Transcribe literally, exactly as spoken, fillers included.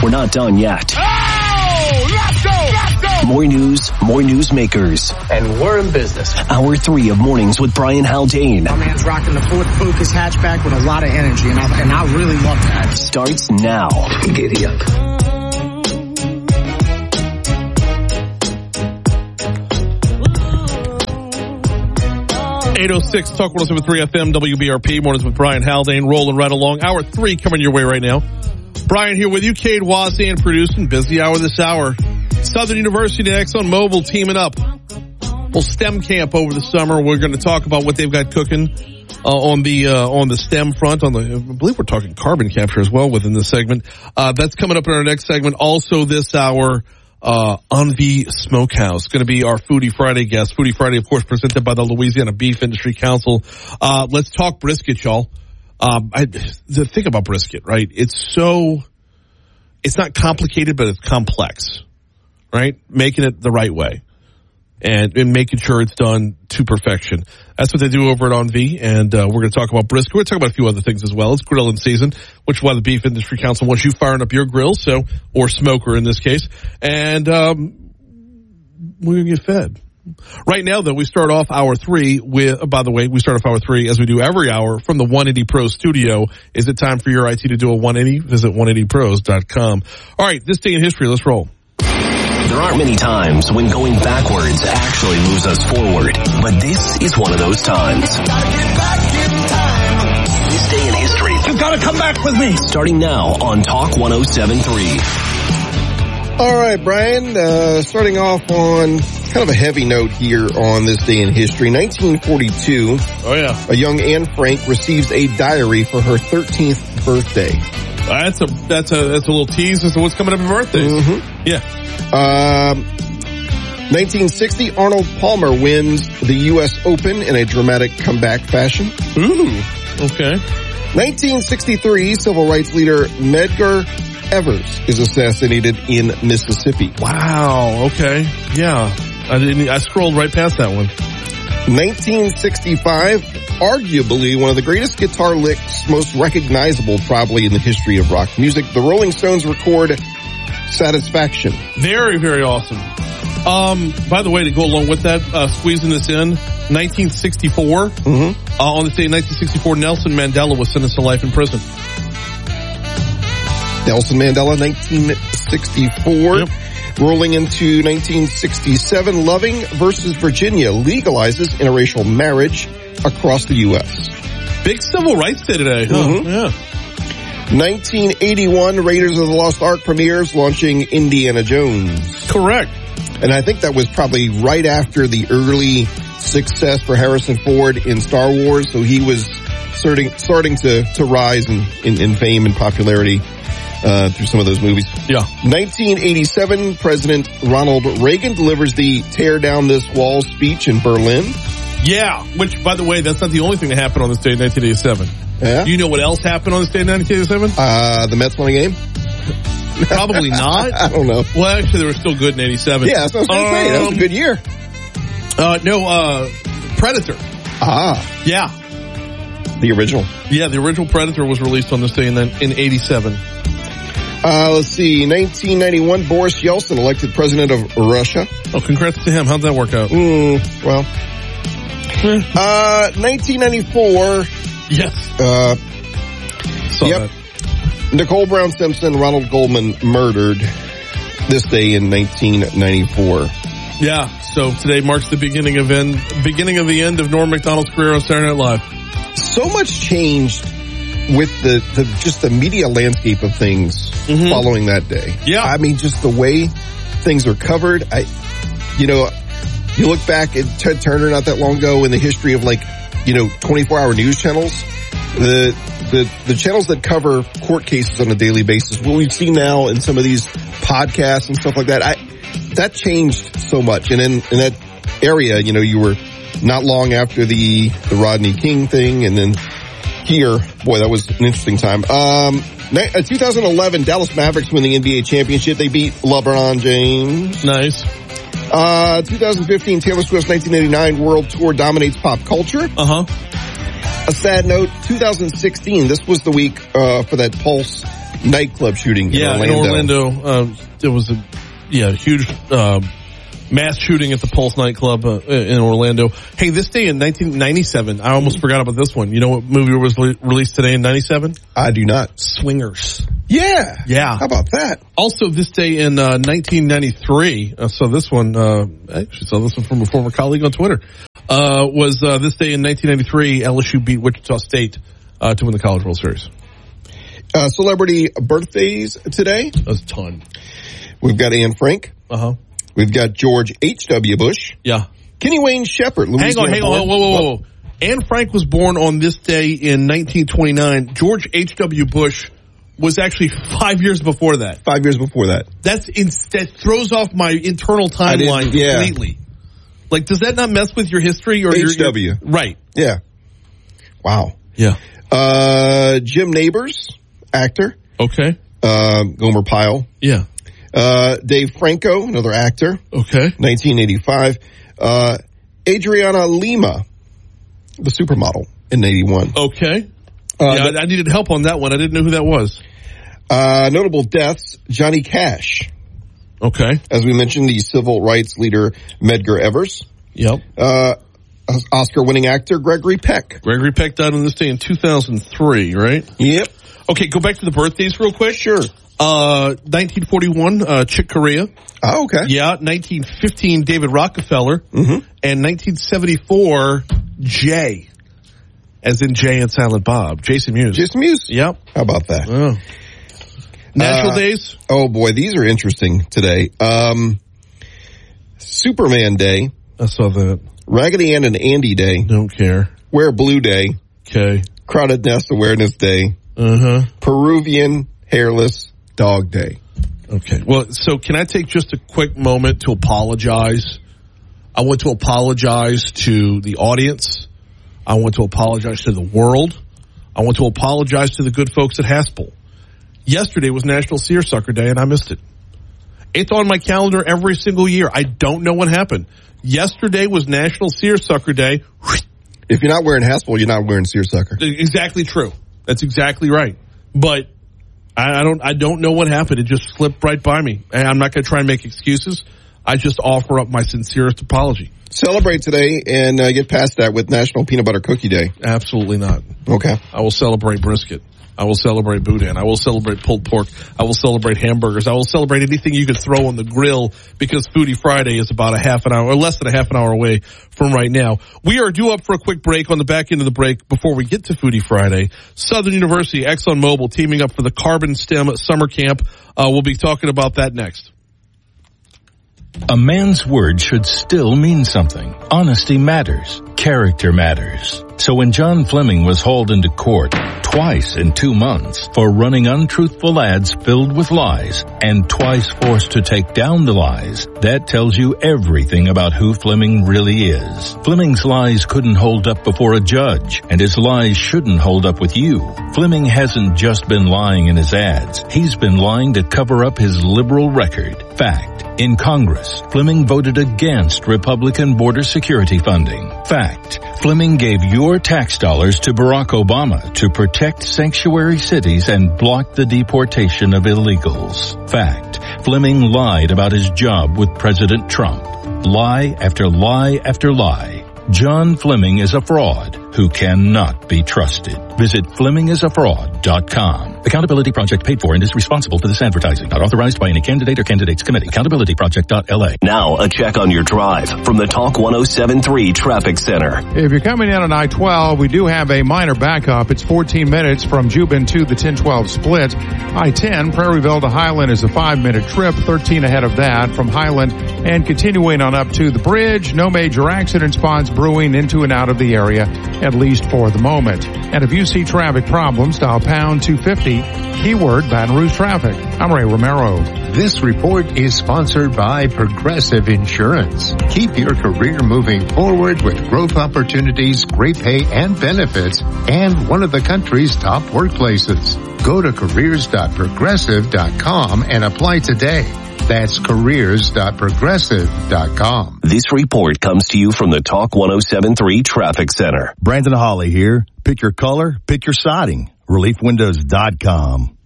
We're not done yet. Oh, let's go, let's go. More news, more newsmakers. And we're in business. Hour three of Mornings with Brian Haldane. My man's rocking the Ford Focus hatchback with a lot of energy, and I, and I really love that. Starts now. Giddy up. eight oh six Talk one oh seven point three F M W B R P. Mornings with Brian Haldane, rolling right along. Hour three coming your way right now. Brian here with you. Cade Wazan producing. Busy hour this hour. Southern University and ExxonMobil teaming up. Well, STEM camp over the summer. We're going to talk about what they've got cooking uh, on the uh, on the STEM front. On the, I believe we're talking carbon capture as well within this segment. Uh, that's coming up in our next segment. Also this hour, uh, Envy Smokehouse, going to be our Foodie Friday guest. Foodie Friday, of course, presented by the Louisiana Beef Industry Council. Uh, let's talk brisket, y'all. Um, I, the thing about brisket, right? It's so, it's not complicated, but it's complex, right? Making it the right way and, and making sure it's done to perfection. That's what they do over at Envy, and uh, we're going to talk about brisket. We're going to talk about a few other things as well. It's grilling season, which is why the Beef Industry Council wants you firing up your grill, so, or smoker in this case, and um, we're going to get fed. Right now, though, we start off hour three with, uh, by the way, we start off hour three as we do every hour from the one eighty Pro studio. Is it time for your I T to do a one eighty? Visit one eighty pros dot com. All right, this day in history, let's roll. There aren't many times when going backwards actually moves us forward, but this is one of those times. This day in history. You've got to come back with me. Starting now on Talk one oh seven point three. All right, Brian, uh, starting off on kind of a heavy note here on this day in history. nineteen forty-two. Oh, yeah. A young Anne Frank receives a diary for her thirteenth birthday. That's a, that's a, that's a little tease as to what's coming up in birthdays. Mm-hmm. Yeah. Um, nineteen sixty, Arnold Palmer wins the U S Open in a dramatic comeback fashion. Ooh, okay. nineteen sixty-three, civil rights leader Medgar Evers is assassinated in Mississippi. Wow, okay. Yeah. I didn't, I scrolled right past that one. nineteen sixty-five, arguably one of the greatest guitar licks, most recognizable probably in the history of rock music. The Rolling Stones record Satisfaction. Very, very awesome. Um, by the way, to go along with that, uh, squeezing this in, nineteen sixty-four, mm-hmm. uh, on this day in nineteen sixty-four, Nelson Mandela was sentenced to life in prison. Nelson Mandela, nineteen sixty-four. Yep. Rolling into nineteen sixty-seven, Loving versus Virginia legalizes interracial marriage across the U S. Big civil rights day today, huh? Mm-hmm. Yeah. nineteen eighty-one, Raiders of the Lost Ark premieres, launching Indiana Jones. Correct. And I think that was probably right after the early success for Harrison Ford in Star Wars, so he was starting starting to, to rise in, in, in fame and popularity uh, through some of those movies. Yeah. nineteen eighty-seven, President Ronald Reagan delivers the Tear Down This Wall speech in Berlin. Yeah, which, by the way, that's not the only thing that happened on this day in nineteen eighty-seven. Yeah. Do you know what else happened on this day in nineteen eighty-seven? Uh, the Mets won a game? Probably not. I don't know. Well, actually, they were still good in eighty-seven. Yeah, that's what I was going to um, say. That was a good year. Uh, no, uh, Predator. Ah. Yeah. The original. Yeah, the original Predator was released on this day in, in eighty-seven. Uh, let's see. nineteen ninety-one, Boris Yeltsin elected president of Russia. Oh, congrats to him. How'd that work out? Mm, well. uh, nineteen ninety-four. Yes. Uh, Saw yep. that. Nicole Brown Simpson, Ronald Goldman murdered this day in nineteen ninety-four. Yeah. So today marks the beginning of end, beginning of the end of Norm Macdonald's career on Saturday Night Live. So much changed with the, the just the media landscape of things mm-hmm. following that day. Yeah. I mean, just the way things are covered. I, you know, you look back at Ted Turner not that long ago in the history of, like, you know, twenty-four hour news channels. The, the, the channels that cover court cases on a daily basis, what we've seen now in some of these podcasts and stuff like that, I, that changed so much. And in, in that area, you know, you were not long after the, the Rodney King thing, and then here, boy, that was an interesting time. Um, twenty eleven, Dallas Mavericks win the N B A championship. They beat LeBron James. Nice. Uh, twenty fifteen, Taylor Swift's nineteen eighty-nine World Tour dominates pop culture. Uh-huh. A sad note, two thousand sixteen, this was the week uh, for that Pulse nightclub shooting yeah, in Orlando. in Orlando, uh, there was a yeah huge uh, mass shooting at the Pulse nightclub uh, in Orlando. Hey, this day in nineteen ninety-seven, I almost forgot about this one. You know what movie was le- released today in ninety-seven? I do not. Swingers. Yeah. Yeah. How about that? Also, this day in uh, nineteen ninety-three, uh, so this one, uh, I actually saw this one from a former colleague on Twitter, uh, was uh, this day in nineteen ninety-three, L S U beat Wichita State uh, to win the College World Series. Uh, celebrity birthdays today. That's a ton. We've got Anne Frank. Uh-huh. We've got George H W. Bush. Yeah. Kenny Wayne Shepherd. Hang on, hang on. Whoa, whoa, whoa, whoa. Anne Frank was born on this day in nineteen twenty-nine. George H W. Bush was actually five years before that. Five years before that. That's in, that throws off my internal timeline yeah. completely. Like, does that not mess with your history or H W? Your, your, right. Yeah. Wow. Yeah. Uh, Jim Neighbors, actor. Okay. Uh, Gomer Pyle. Yeah. Uh, Dave Franco, another actor. Okay. nineteen eighty-five. Uh, Adriana Lima, the supermodel in eighty-one. Okay. Uh, yeah, the, I needed help on that one. I didn't know who that was. Uh, notable deaths, Johnny Cash. Okay. As we mentioned, the civil rights leader, Medgar Evers. Yep. Uh, Oscar-winning actor, Gregory Peck. Gregory Peck died on this day in two thousand three, right? Yep. Okay, go back to the birthdays real quick. Sure. Uh, nineteen forty-one, uh, Chick Corea. Oh, okay. Yeah, nineteen fifteen, David Rockefeller. Mm-hmm. And nineteen seventy-four, Jay. As in Jay and Silent Bob. Jason Mewes. Jason Mewes? Yep. How about that? Oh. National uh, days? Oh, boy, these are interesting today. Um, Superman Day. I saw that. Raggedy Ann and Andy Day. Don't care. Wear Blue Day. Okay. Crowded Nest Awareness Day. Uh-huh. Peruvian Hairless Dog Day. Okay. Well, so can I take just a quick moment to apologize? I want to apologize to the audience. I want to apologize to the world. I want to apologize to the good folks at Haspel. Yesterday was National Seersucker Day, and I missed it. It's on my calendar every single year. I don't know what happened. Yesterday was National Seersucker Day. If you're not wearing Haspel, you're not wearing seersucker. Exactly true. That's exactly right. But I, I don't. I don't know what happened. It just slipped right by me. And I'm not going to try and make excuses. I just offer up my sincerest apology. Celebrate today and uh, get past that with National Peanut Butter Cookie Day. Absolutely not. Okay. I will celebrate brisket. I will celebrate boudin. I will celebrate pulled pork. I will celebrate hamburgers. I will celebrate anything you could throw on the grill because Foodie Friday is about a half an hour or less than a half an hour away from right now. We are due up for a quick break. On the back end of the break, before we get to Foodie Friday, Southern University, ExxonMobil teaming up for the Carbon STEM Summer Camp. Uh, we'll be talking about that next. A man's word should still mean something. Honesty matters. Character matters. So when John Fleming was hauled into court twice in two months for running untruthful ads filled with lies and twice forced to take down the lies, that tells you everything about who Fleming really is. Fleming's lies couldn't hold up before a judge, and his lies shouldn't hold up with you. Fleming hasn't just been lying in his ads. He's been lying to cover up his liberal record. Fact. In Congress, Fleming voted against Republican border security funding. Fact. Fleming gave your tax dollars to Barack Obama to protect sanctuary cities and block the deportation of illegals. Fact. Fleming lied about his job with President Trump. Lie after lie after lie. John Fleming is a fraud who cannot be trusted. Visit Fleming is a fraud dot com. Accountability Project paid for and is responsible for this advertising. Not authorized by any candidate or candidates committee. accountability project dot L A. Now a check on your drive from the Talk one oh seven point three Traffic Center. If you're coming in on I twelve, we do have a minor backup. It's fourteen minutes from Jubin to the ten twelve split. I ten, Prairieville to Highland is a five-minute trip, thirteen ahead of that from Highland. And continuing on up to the bridge, no major accident spots brewing into and out of the area, at least for the moment. And if you see traffic problems, dial pound two fifty, keyword Baton Rouge traffic. I'm Ray Romero. This report is sponsored by Progressive Insurance. Keep your career moving forward with growth opportunities, great pay and benefits, and one of the country's top workplaces. Go to careers dot progressive dot com and apply today. That's careers dot progressive dot com. This report comes to you from the Talk one oh seven point three Traffic Center. Brandon Hawley here. Pick your color, pick your siding. relief windows dot com.